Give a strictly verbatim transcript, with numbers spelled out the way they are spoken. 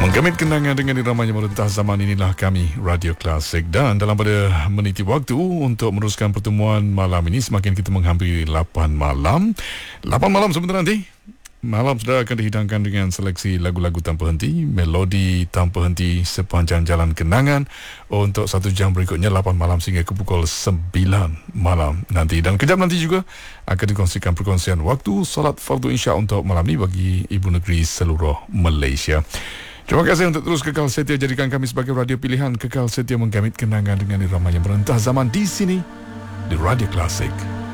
Menggamit kenangan dengan iramanya merentah zaman, inilah kami Radio Klasik. Dan dalam pada meniti waktu untuk meneruskan pertemuan malam ini, semakin kita menghampiri lapan malam. lapan malam sebentar nanti, malam sudah akan dihidangkan dengan seleksi lagu-lagu tanpa henti, melodi tanpa henti sepanjang jalan kenangan untuk satu jam berikutnya, lapan malam sehingga ke pukul sembilan malam nanti. Dan kejap nanti juga akan dikongsikan perkongsian waktu solat fardu Isya untuk malam ini bagi ibu negeri seluruh Malaysia. Terima kasih untuk terus kekal setia jadikan kami sebagai radio pilihan, kekal setia menggamit kenangan dengan irama yang merentah zaman di sini di Radio Klasik.